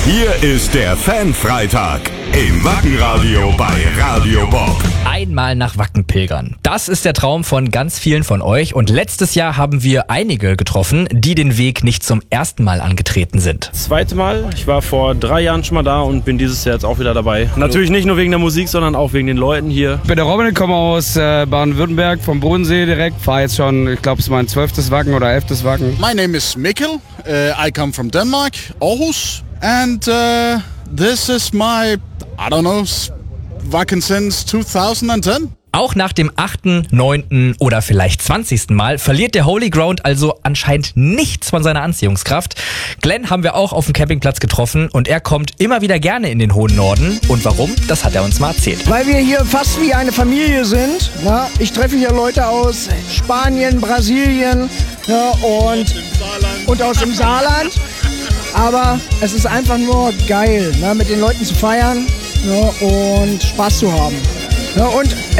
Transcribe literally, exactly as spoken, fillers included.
Hier ist der Fan-Freitag im Wackenradio bei Radio Bob. Einmal nach Wacken pilgern. Das ist der Traum von ganz vielen von euch. Und letztes Jahr haben wir einige getroffen, die den Weg nicht zum ersten Mal angetreten sind. Zweite Mal. Ich war vor drei Jahren schon mal da und bin dieses Jahr jetzt auch wieder dabei. Natürlich nicht nur wegen der Musik, sondern auch wegen den Leuten hier. Ich bin der Robin, komme aus äh, Baden-Württemberg, vom Bodensee direkt. Fahre jetzt schon, ich glaube, es ist mein zwölftes Wacken oder elftes Wacken. My name is Mikkel. Uh, I come from Denmark, Aarhus. And uh, this is my, I don't know, Wacken since twenty ten. Auch nach dem achten, neunten oder vielleicht zwanzigsten Mal verliert der Holy Ground also anscheinend nichts von seiner Anziehungskraft. Glenn haben wir auch auf dem Campingplatz getroffen und er kommt immer wieder gerne in den hohen Norden. Und warum? Das hat er uns mal erzählt. Weil wir hier fast wie eine Familie sind. Ja, ich treffe hier Leute aus Spanien, Brasilien, ja, und, und aus dem Saarland. Aber es ist einfach nur geil, ne, mit den Leuten zu feiern, ja, und Spaß zu haben. Ja, und